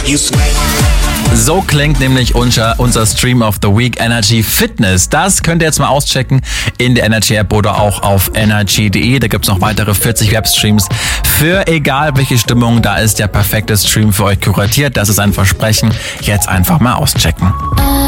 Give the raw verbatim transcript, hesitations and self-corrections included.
So klingt nämlich unser, unser Stream of the Week, Energy Fitness. Das könnt ihr jetzt mal auschecken in der Energy App oder auch auf energy punkt de. Da gibt's noch weitere vierzig Webstreams für egal welche Stimmung. Da ist der perfekte Stream für euch kuratiert. Das ist ein Versprechen. Jetzt einfach mal auschecken.